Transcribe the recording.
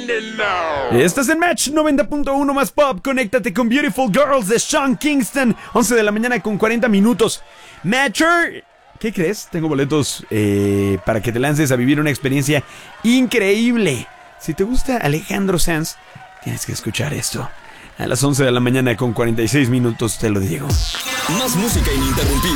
Estás en Match 90.1 más pop. Conéctate con Beautiful Girls de Sean Kingston. 11 de la mañana con 40 minutos. Matcher, ¿qué crees? Tengo boletos para que te lances a vivir una experiencia increíble. Si te gusta Alejandro Sanz, tienes que escuchar esto. A las 11 de la mañana con 46 minutos te lo digo. Más música ininterrumpida.